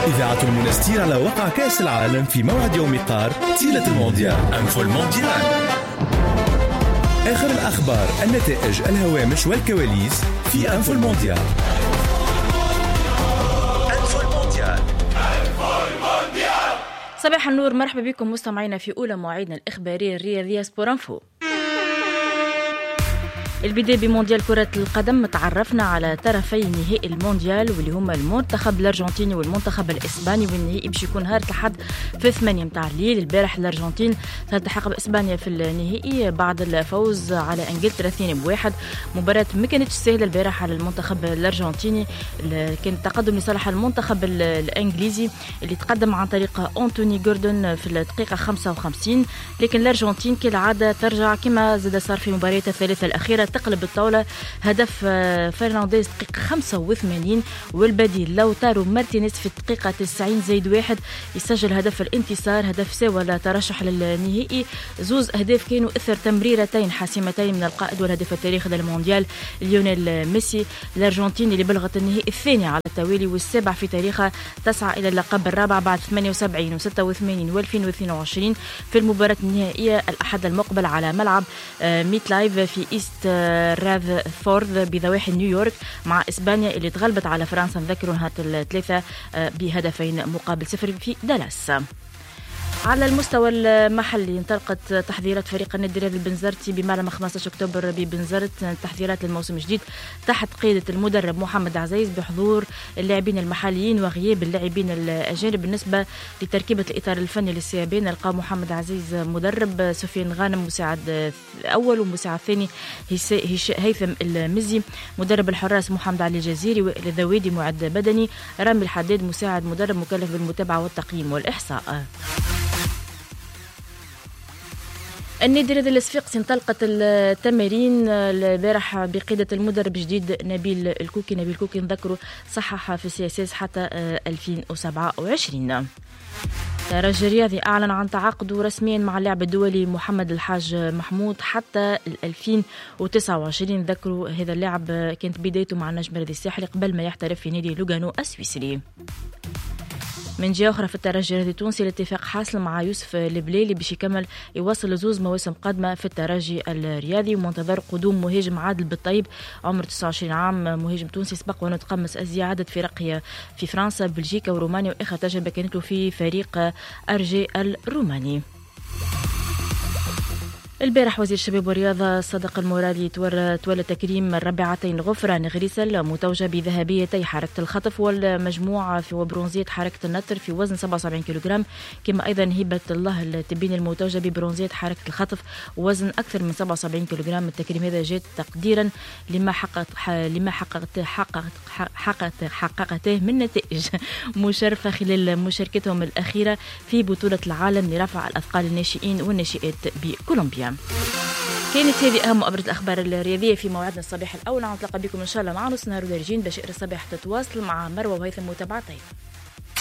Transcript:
إذاعة المنستير على وقع كأس العالم في موعد يوم قار تيلة المونديال. أنفو المونديال. آخر الأخبار، النتائج، الهوامش والكواليس في أنفو المونديال. أنفو المونديال. صباح النور، مرحبا بكم مستمعينا في أولى مواعيدنا الإخبارية الرياضية سبور انفو. البداية بمونديال كرة القدم. تعرفنا على طرفي نهائي المونديال واللي هما المنتخب الأرجنتيني والمنتخب الإسباني، والنهائي باش يكون نهار الأحد في 8 متاع الليل. البارح الأرجنتين تلتحق بإسبانيا في النهائي بعد الفوز على إنجلترا 2-1. مباراة ما كانتش سهلة البارح على المنتخب الأرجنتيني، كان التقدم لصالح المنتخب الإنجليزي اللي تقدم عن طريق أنتوني جوردون في الدقيقة 55، لكن الأرجنتين كالعادة ترجع كما زاد صار في المباريات الثلاثة الأخيرة، تقلب الطاولة. هدف فرنانديز دقيقة 85 والبديل لوتارو مارتينيز في الدقيقة 90+1 يسجل هدف الانتصار، هدف ساوى لترشح للنهائي. زوز أهداف كانوا إثر تمريرتين حاسمتين من القائد والهدف التاريخي للمونديال ليونيل ميسي. الأرجنتين اللي بلغت النهائي الثاني على التوالي والسابع في تاريخها، تسعى إلى اللقب الرابع بعد 78 و86 و2022 في المباراة النهائية الأحد المقبل على ملعب ميت لايف في إيست راذفورد بضواحي نيويورك مع إسبانيا اللي تغلبت على فرنسا، نذكروا نهار الثلاثة ب2-0 في دالاس. على المستوى المحلي انطلقت تحضيرات فريق النادي الرياضي البنزرتي بمعلم 15 أكتوبر ببنزرت، تحضيرات للموسم الجديد تحت قيادة المدرب محمد عزيز بحضور اللاعبين المحليين وغياب اللاعبين الأجانب. بالنسبة لتركيبة الإطار الفني للسيابين، نلقى محمد عزيز مدرب، سفيان غانم مساعد أول ومساعد ثاني هيثم المزي، مدرب الحراس محمد علي الجزيري، وائل الذويدي معد بدني، رامي الحداد مساعد مدرب مكلف بالمتابعة والتقييم والإحصاء. النادي الرياضي الصفاقسي انطلقت التمارين البارح بقيادة المدرب الجديد نبيل الكوكي. نبيل الكوكي نذكره صحح في السياسات حتى 2027. الترجي الرياضي أعلن عن تعاقده رسميا مع اللاعب الدولي محمد الحاج محمود حتى 2029. ذكروا هذا اللاعب كانت بدايته مع النجم الرياضي الساحلي قبل ما يحترف في نادي لوغانو السويسري. من جهة أخرى في الترجي الرياضي التونسي الاتفاق حاصل مع يوسف البليلي باش يكمل يوصل زوز مواسم قادمة في الترجي الرياضي، ومنتظر قدوم مهاجم عادل بالطيب عمر 29 عام، مهاجم تونسي سبق وأنه تقمص عدة فرق في فرنسا بلجيكا ورومانيا، وآخر تجربة كانت له في فريق أرجي الروماني. البارح وزير الشباب والرياضة صدق المرادي تولى تكريم الرابعتين غفران غريسل متوجة بذهبيتي حركة الخطف والمجموعة في وبرونزية حركة النطر في وزن 77 كيلوغرام، كما أيضا هبة الله التبين المتوجة ببرونزية حركة الخطف وزن أكثر من 77 كيلوغرام. التكريم هذا جاء تقديرا لما حققته من نتائج مشرفة خلال مشاركتهم الأخيرة في بطولة العالم لرفع الأثقال الناشئين والناشئات بكولومبيا. كانت هذه أهم أبرز الأخبار الرياضية في موعدنا الصباح الأول. نتلاقى بكم إن شاء الله مع نص نهار ودرجين باش الصباح تتواصل مع مروة وهيثم متابعتين.